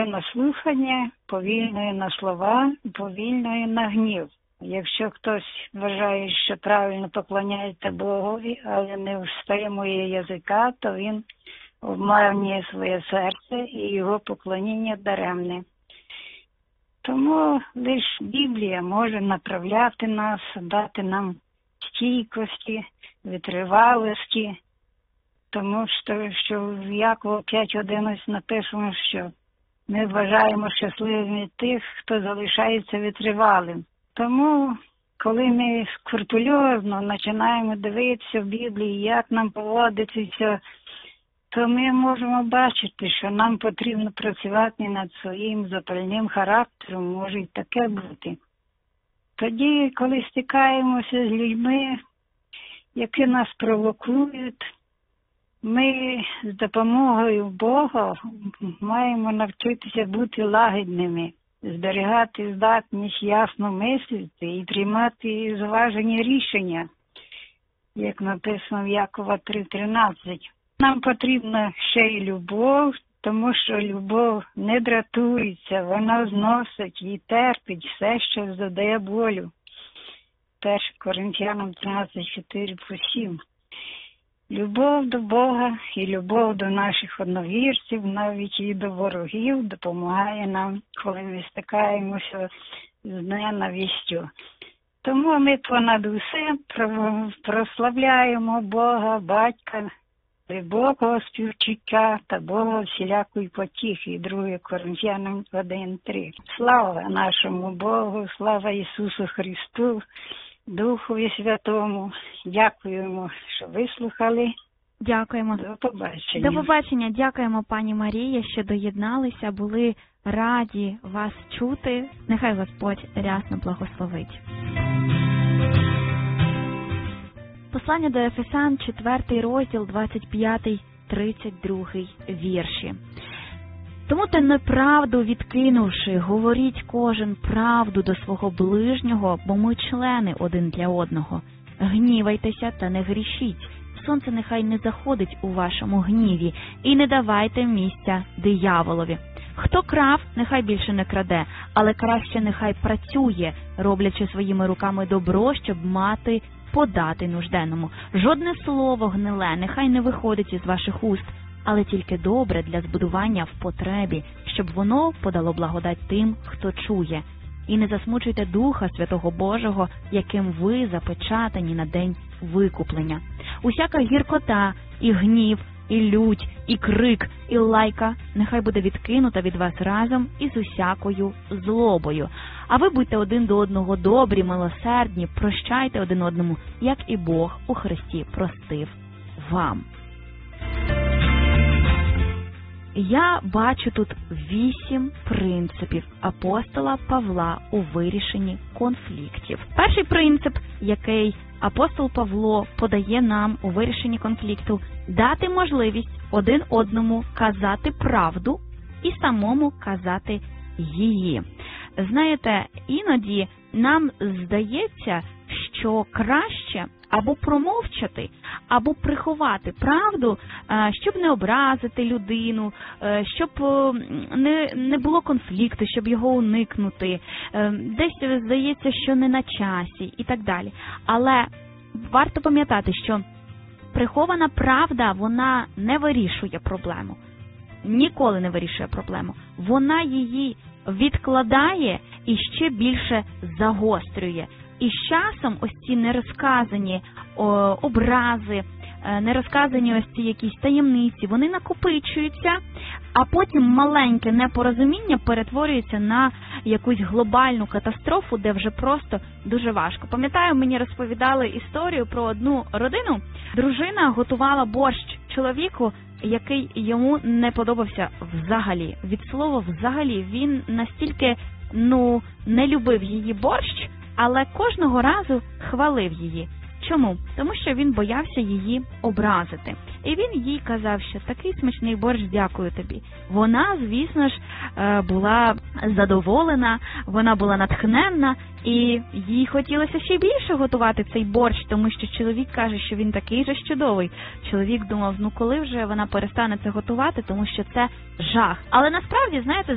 на слухання, повільною на слова, повільною на гнів. Якщо хтось вважає, що правильно поклоняється Богові, але не встримує язика, то він обманює своє серце і його поклоніння даремне. Тому лише Біблія може направляти нас, дати нам стійкості, витривалості, тому що в Якова 5:11 написано, що ми вважаємо щасливими тих, хто залишається витривалим. Тому, коли ми скрупульозно починаємо дивитися в Біблії, як нам поводитися, то ми можемо бачити, що нам потрібно працювати над своїм запальним характером, може і таке бути. Тоді, коли стикаємося з людьми, які нас провокують, ми з допомогою Бога маємо навчитися бути лагідними, зберігати здатність ясно мислити і приймати зважені рішення, як написано в Якова 3:13. Нам потрібна ще й любов, тому що любов не дратується, вона зносить і терпить все, що задає болю. 1 Коринтянам 13:4-7. Любов до Бога і любов до наших одновірців, навіть і до ворогів, допомагає нам, коли ми стикаємося з ненавистю. Тому ми понад усе прославляємо Бога, Батька, глибокого співчуття та Бога всілякої потіхи. 2 Коринтянам 1:3. Слава нашому Богу, слава Ісусу Христу, Духові Святому. Дякуємо, що вислухали. Дякуємо. До побачення. До побачення. Дякуємо, пані Марія, що доєдналися. Були раді вас чути. Нехай Господь рясно благословить. Послання до Ефесян, 4 розділ, 25-32 вірші. Тому те неправду відкинувши, говоріть кожен правду до свого ближнього, бо ми члени один для одного. Гнівайтеся та не грішіть. Сонце нехай не заходить у вашому гніві, і не давайте місця дияволові. Хто крав, нехай більше не краде, але краще нехай працює, роблячи своїми руками добро, щоб мати подати нужденному. Жодне слово гниле нехай не виходить із ваших уст, але тільки добре для збудування в потребі, щоб воно подало благодать тим, хто чує. І не засмучуйте Духа Святого Божого, яким ви запечатані на день викуплення. Усяка гіркота, і гнів, і лють, і крик, і лайка нехай буде відкинута від вас разом із усякою злобою. А ви будьте один до одного добрі, милосердні, прощайте один одному, як і Бог у Христі простив вам. Я бачу тут 8 принципів апостола Павла у вирішенні конфліктів. Перший принцип, який апостол Павло подає нам у вирішенні конфлікту, дати можливість один одному казати правду і самому казати її. Знаєте, іноді нам здається, що краще або промовчати, або приховати правду, щоб не образити людину, щоб не було конфлікту, щоб його уникнути, десь здається, що не на часі і так далі. Але варто пам'ятати, що прихована правда, вона не вирішує проблему. Ніколи не вирішує проблему. Вона її відкладає і ще більше загострює. І з часом ось ці нерозказані образи, нерозказані ось ці якісь таємниці, вони накопичуються, а потім маленьке непорозуміння перетворюється на якусь глобальну катастрофу, де вже просто дуже важко. Пам'ятаю, мені розповідали історію про одну родину. Дружина готувала борщ чоловіку, який йому не подобався взагалі. Від слова взагалі. Він настільки, не любив її борщ, але кожного разу хвалив її. Чому? Тому що він боявся її образити. І він їй казав, що такий смачний борщ, дякую тобі. Вона, звісно ж, була задоволена, вона була натхненна, і їй хотілося ще більше готувати цей борщ, тому що чоловік каже, що він такий же чудовий. Чоловік думав, коли вже вона перестане це готувати, тому що це жах. Але насправді, знаєте,